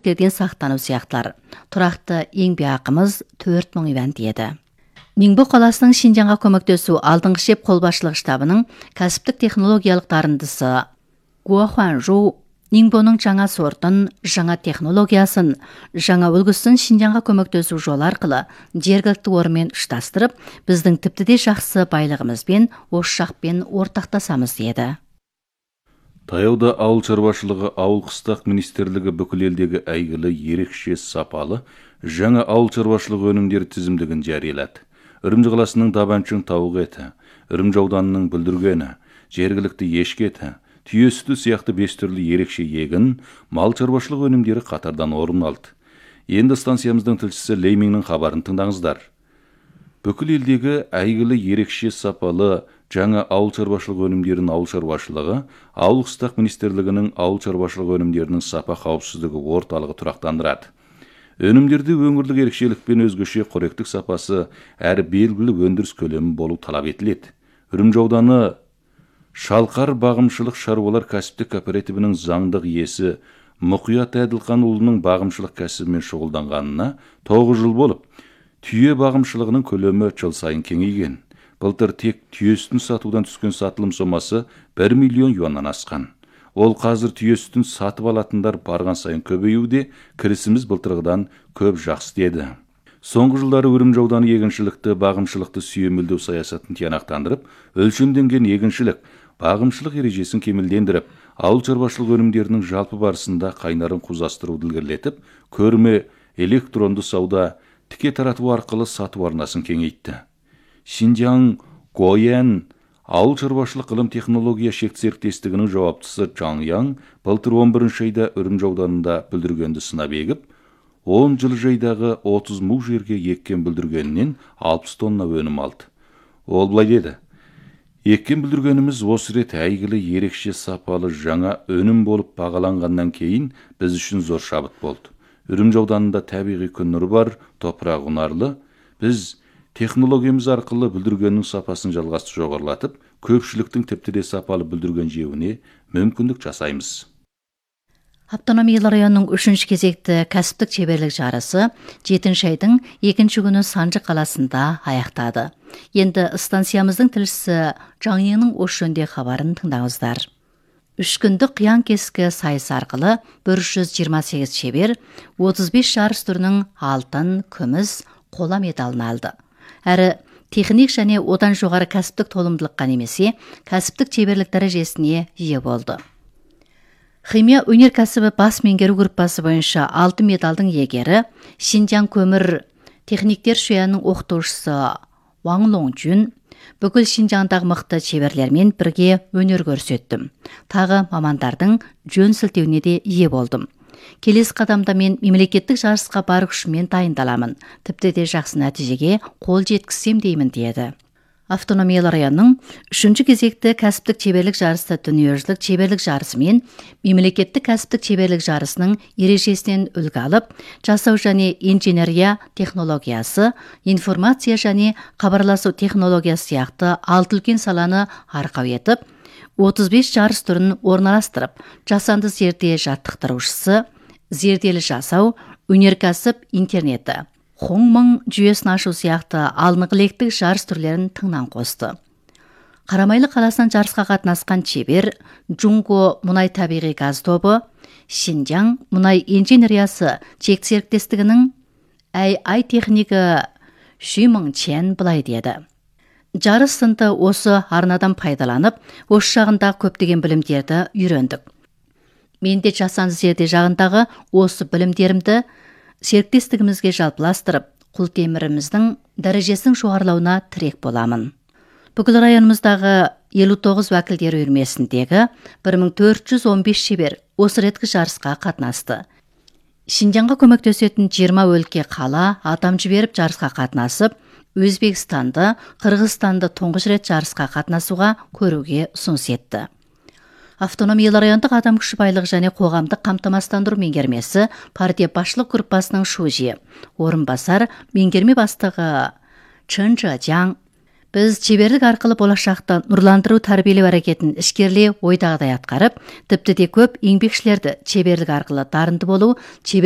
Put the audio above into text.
кемшіліктерден сақтану сияқтылар. Тұрақты еңбекақымыз 4000 юан деді. Нingbo қаласының Шинжаңға көмектесу алдыңғы шеп қолбасшылық штабының кәсіптік технологиялық дарындысы Guo Huanzhu Ningboның жаңа сортын, жаңа технологиясын, жаңа үлгісін Шинжаңға көмектесу жолы арқылы жергілікті орынмен ұштастырып, біздің тіпті де жақсы байлығымызбен, осы жақпен ортақтасамыз деді. Таяуда ауыл шаруашылығы ауыл қыстақ министрлігі бүкіл елдегі әйгілі ерекше сапалы жаңа ауыл шаруашылығы өнімдері тізімдігін жариялады. Үрімжі қаласының Дабанчың тауық еті, Үрімжі ауданының бүлдіргені, жергілікті ешкі еті, түйе сүті сияқты 5 түрлі ерекше егін, мал шаруашылығы өнімдері қатардан орын алды. Енді станциямыздың тілшісі Лейминнің хабарын тыңдаңыздар. Бүкіл елдегі әйгілі ерекше сапалы жаңа ауыл шаруашылығы өнімдерін ауыл шаруашылығы, ауыл қыстақ министрлігінің ауыл шаруашылығы өнімдерінің сапа қауіпсіздігі орталығы тұрақтандырады. Өнімдерді өңірлік ерекшелікпен өзгеше қоректік сапасы әрі белгілі өндіріс көлемі болу талап етіледі. Үрімжі ауданы Шалқар бағымшылық шаруалар кәсіптік кооперативінің заңдық иесі Мұқият Әділханұлының бағымшылық кәсібімен шұғылданғанына 9 жыл болып, түйе бағымшылығының көлемі жыл сайын кеңейген. Былтыр тек түйе сүтін сатудан түскен сатылым сомасы 1 миллион юаннан асқан. Ол қазір түйе сүтін сатып алатындар барған сайын көбеюде, кірісіміз былтырғыдан көп жақсы деді. Соңғы жылдары Үрімжі ауданы егіншілікті, бағымшылықты сүйемелдеу саясатын тиянақтандырып, өлшемденген егіншілік, бағымшылық ережесін кемелдендіріп, ауыл шаруашылық өнімдерінің жалпы барысында қайнарын қузастыруды ілгерілетіп, көрме, электронды сауда, тіке тарату арқылы сату арнасын кеңейтті. Шинжаң Гоян ауыл шаруашылық ғылым технология шекті серіктестігінің жауаптысы Чаң Яң былтыр 11 айда Үрімжі ауданында бүлдіргенді сынап егіп, 10 жыл жайдағы 30 му жерге еккен бүлдіргенінен 60 тонна өнім алды. Ол былай деді: еккен бүлдіргеніміз осы рет әйгілі ерекше сапалы жаңа өнім болып бағаланғаннан кейін біз үшін зор шабыт болды. Үрімжі ауданында табиғи күн нұры бар, топырақ ұнарлы. Біз технологиямыз арқылы бүлдіргеннің сапасын жалғасты жоғарылатып, көпшіліктің тіпті де сапалы бүлдірген жеуіне мүмкіндік жасаймыз. Автономиялы районның 3-ші кезекті кәсіптік шеберлік жарысы 7 айдың 2-ші күні Санжы қаласында аяқтады. Енді станциямыздың тілшісі Жаңның осы жөнде хабарын тыңдаңыздар. 3 күндік қиян-кескі сайыс арқылы 128 шебер 35 жарыс түрінің алтын, күміс, қола медалын алды. Әрі техник және одан жоғары кәсіптік толымдылыққа немесе кәсіптік шеберлік дәрежесіне ие болды. Химия өнеркәсібі бас меңгеру группасы бойынша 6 медалдың иегері Шинжаң көмір техниктер шуяның оқытушысы Ваң Лоңжун бүкіл Шинжаңдағы мықты шеберлермен бірге өнер көрсеттім. Тағы мамандардың жөн сілтеуіне де ие болдым. Келесі қадамда мен мемлекеттік жарысқа бар күшіммен дайындаламын. Тіпті де жақсы нәтижеге қол жеткізсем деймін деді. Автономиялы районның 3-ші кезекті кәсіптік шеберлік жарысы дүниежүзілік шеберлік жарысы мен мемлекеттік кәсіптік шеберлік жарысының ережесінен үлгі алып, жасау және инженерия технологиясы, информация және хабарласу технологиясы сияқты 6 үлкен саланы арқау етіп, 35 жарыс түрін орналастырып, жасанды зерде жаттықтырушысы, зерделі жасау, өнеркәсіп интернеті, Хоңмың жүйесін ашу сияқты алынғылектік жарыс түрлерін тыңнан қосты. Қарамайлы қаласынан жарысқа қатынасқан шебер Джунго мұнай табиғи газ тобы, Шинжаң мұнай инженериясы шекті серіктестігінің ай технигі Шимың Чен былай деді: жарыс сынды осы арнадан пайдаланып, осы жағындағы көптеген білімдерді үйрендік. Мен де жасанды зерде жағындағы осы білімдерімді серіктестігімізге жалпыластырып, құлтеміріміздің дәрежесінің жоғарылауына тірек боламын. Бүкіл районымыздағы 59 уәкілдер үйірмесіндегі 1415 шебер осы реткі жарысқа қатынасты. Шинжаңға көмектесетін 20 өлке қала адам жіберіп жарысқа қатынасып, Өзбекстанды, Қырғызстанды тұңғыш рет жарысқа қатынасуға көруге ұсыныс етті. Автономиялы райондық адам күші байлық және қоғамдық қамтамасыздандыру меңгермесі партия басшылық группасының шужи, орынбасар меңгерме бастығы Чын Чжаң. Біз шеберлік арқылы болашақта нұрландыру тәрбиелеу әрекетін ішкерле ойдағыдай атқарып, тіпті де көп еңбекшілерді шеберлік арқылы дарынды болу,